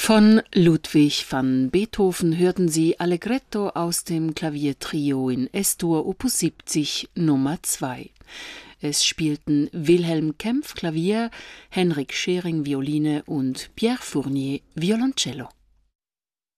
Von Ludwig van Beethoven hörten Sie Allegretto aus dem Klaviertrio in S-Dur Opus 70 Nummer 2. Es spielten Wilhelm Kempff Klavier, Henrik Schering Violine und Pierre Fournier Violoncello.